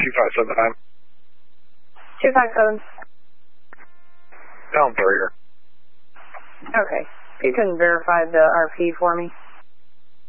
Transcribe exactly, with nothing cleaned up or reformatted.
two five seven nine. two five seven. Down Thurrier. Okay. You can verify the R P for me?